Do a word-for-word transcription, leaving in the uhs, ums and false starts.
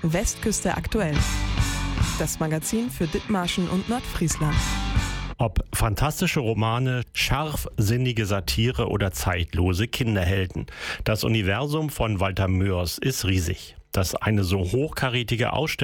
Westküste aktuell. Das Magazin für Dithmarschen und Nordfriesland. Ob fantastische Romane, scharfsinnige Satire oder zeitlose Kinderhelden. Das Universum von Walter Mörs ist riesig. Dass eine so hochkarätige Ausstellung